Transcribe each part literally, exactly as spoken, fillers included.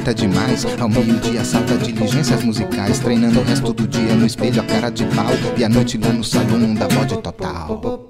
até demais. Ao meio-dia salta diligências musicais, treinando o resto do dia no espelho a cara de pau, e a noite lá no salão da bode total.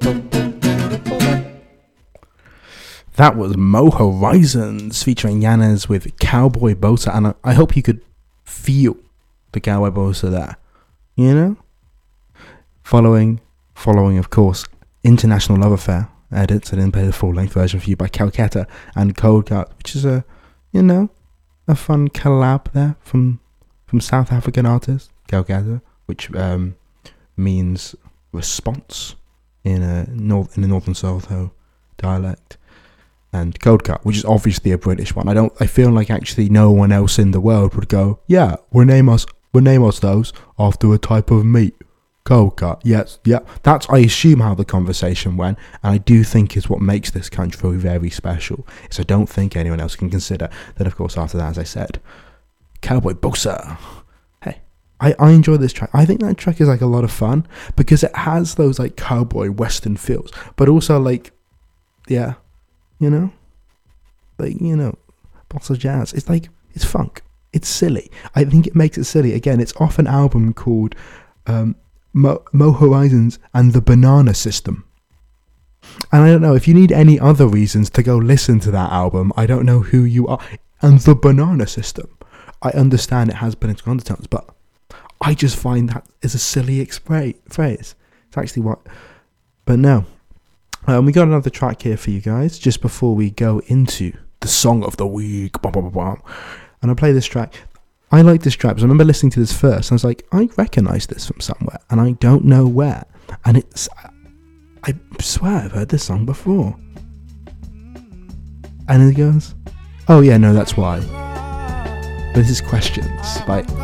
That was Mo Horizons featuring Yanez with Cowboy Bosa, and I, I hope you could feel the Cowboy Bosa there, you know? Following, following of course, International Love Affair edits. I didn't play the full-length version for you by Calcutta and Cold Cut, which is a, you know, a fun collab there from from South African artist Calcutta, which um, means response in a north in the Northern Soho dialect. And Cold Cut, which is obviously a British one. I don't. I feel like actually no one else in the world would go, yeah, we'll name us, we'll name us those after a type of meat. Cold Cut, yes, yeah. That's, I assume, how the conversation went, and I do think is what makes this country very special. Is I don't think anyone else can consider that. Of course, after that, as I said, Cowboy Bosa. Hey, I I enjoy this track. I think that track is like a lot of fun because it has those like cowboy western feels, but also like, yeah. You know, like, you know, bossa jazz. It's like, it's funk. It's silly. I think it makes it silly. Again, it's off an album called um, Mo, Mo Horizons and the Banana System. And I don't know, if you need any other reasons to go listen to that album, I don't know who you are. And the Banana System. I understand it has political undertones, but I just find that is a silly expra- phrase. It's actually what... But no. Um, we got another track here for you guys just before we go into the song of the week. Bah, bah, bah, bah. And I'll play this track. I like this track because I remember listening to this first and I was like, I recognise this from somewhere and I don't know where. And it's, I swear I've heard this song before. And it goes, oh yeah, no, that's why. But this is Questions by